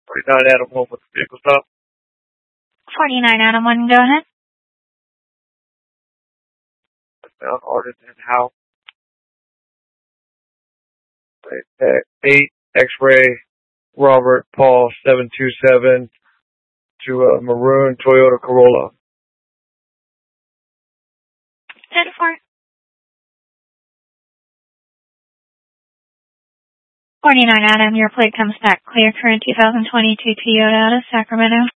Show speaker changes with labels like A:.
A: 49 Adam 1 with the vehicle stop.
B: 49 Adam 1, go ahead.
A: Found Artisan House. 8 X-Ray Robert Paul 727 to a maroon Toyota Corolla.
B: 10-4. 49 Adam, your plate comes back clear for a 2022 Toyota out of Sacramento.